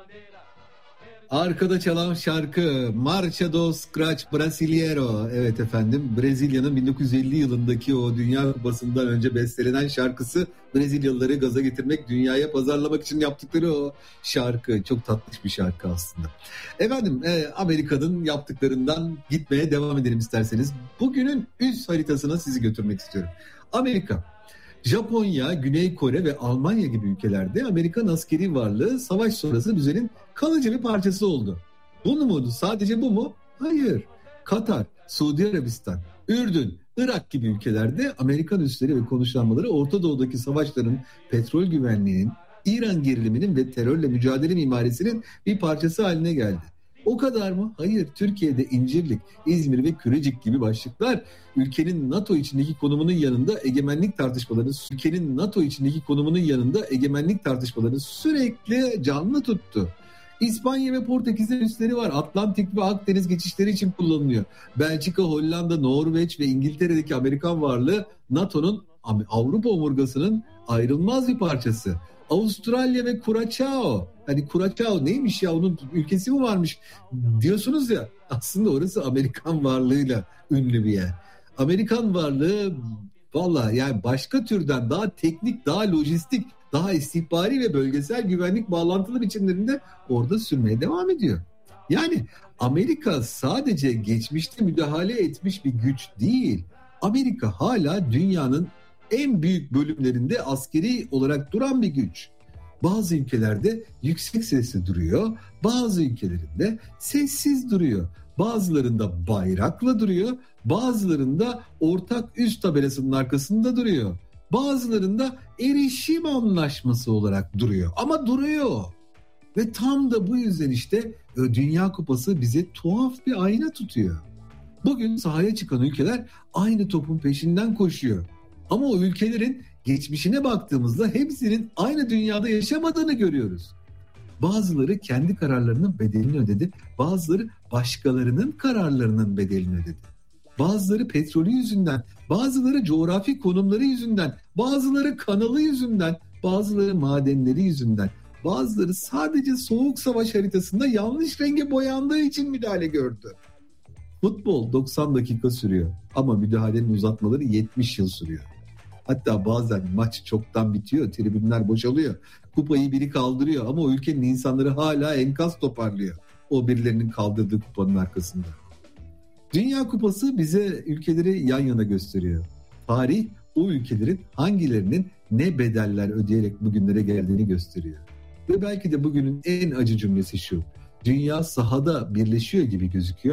Arkada çalan şarkı Marcha dos Scratch Brasileiro. Evet efendim, Brezilya'nın 1950 yılındaki o Dünya Kupası'ndan önce bestelenen şarkısı. Brezilyalıları gaza getirmek, dünyaya pazarlamak için yaptıkları o şarkı. Çok tatlış bir şarkı aslında. Efendim Amerika'nın yaptıklarından gitmeye devam edelim isterseniz. Bugünün üst haritasına sizi götürmek istiyorum. Amerika, Japonya, Güney Kore ve Almanya gibi ülkelerde Amerikan askeri varlığı savaş sonrası düzenin kalıcı bir parçası oldu. Bunu mu? Sadece bu mu? Hayır. Katar, Suudi Arabistan, Ürdün, Irak gibi ülkelerde Amerikan üsleri ve konuşlanmaları Orta Doğu'daki savaşların, petrol güvenliğinin, İran geriliminin ve terörle mücadele mimarisinin bir parçası haline geldi. O kadar mı? Hayır. Türkiye'de İncirlik, İzmir ve Kürecik gibi başlıklar ülkenin NATO içindeki konumunun yanında egemenlik tartışmalarını sürekli canlı tuttu. İspanya ve Portekiz'de üsleri var. Atlantik ve Akdeniz geçişleri için kullanılıyor. Belçika, Hollanda, Norveç ve İngiltere'deki Amerikan varlığı NATO'nun, Avrupa omurgasının ayrılmaz bir parçası. Avustralya ve Curaçao. Hani Curaçao neymiş ya, onun ülkesi mi varmış diyorsunuz ya. Aslında orası Amerikan varlığıyla ünlü bir yer. Amerikan varlığı valla yani başka türden daha teknik, daha lojistik, daha istihbari ve bölgesel güvenlik bağlantılı biçimlerinde orada sürmeye devam ediyor. Yani Amerika sadece geçmişte müdahale etmiş bir güç değil. Amerika hala dünyanın en büyük bölümlerinde askeri olarak duran bir güç. Bazı ülkelerde yüksek sesle duruyor, bazı ülkelerinde sessiz duruyor. Bazılarında bayrakla duruyor, bazılarında ortak üst tabelasının arkasında duruyor. Bazılarında erişim anlaşması olarak duruyor ama duruyor. Ve tam da bu yüzden işte Dünya Kupası bize tuhaf bir ayna tutuyor. Bugün sahaya çıkan ülkeler aynı topun peşinden koşuyor. Ama o ülkelerin geçmişine baktığımızda hepsinin aynı dünyada yaşamadığını görüyoruz. Bazıları kendi kararlarının bedelini ödedi, bazıları başkalarının kararlarının bedelini ödedi. Bazıları petrolü yüzünden, bazıları coğrafi konumları yüzünden, bazıları kanalı yüzünden, bazıları madenleri yüzünden, bazıları sadece soğuk savaş haritasında yanlış renge boyandığı için müdahale gördü. Futbol 90 dakika sürüyor ama müdahalenin uzatmaları 70 yıl sürüyor. Hatta bazen maç çoktan bitiyor, tribünler boşalıyor. Kupayı biri kaldırıyor ama o ülkenin insanları hala enkaz toparlıyor. O birilerinin kaldırdığı kupanın arkasında. Dünya Kupası bize ülkeleri yan yana gösteriyor. Tarih o ülkelerin hangilerinin ne bedeller ödeyerek bugünlere geldiğini gösteriyor. Ve belki de bugünün en acı cümlesi şu: dünya sahada birleşiyor gibi gözüküyor